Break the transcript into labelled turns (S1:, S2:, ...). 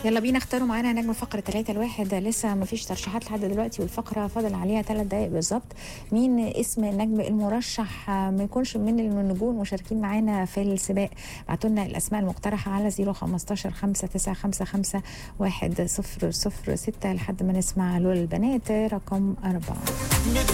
S1: يلا بينا اختاروا معانا نجم فقرة 3-1. لسه ما فيش ترشيحات لحد دلوقتي، والفقرة فاضل عليها 3 دقايق بالظبط. مين اسم النجم المرشح ما يكونش من النجوم مشاركين معانا في السباق؟ بعتوا لنا الأسماء المقترحة على 015 5955 100 6 لحد ما نسمع لول البنات رقم 4.